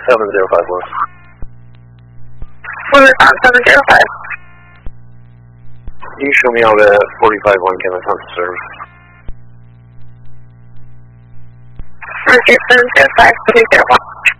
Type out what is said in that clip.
7051. What is on 705? Can you show me how the 45-1 can attempt to serve? Roger, 705, 301.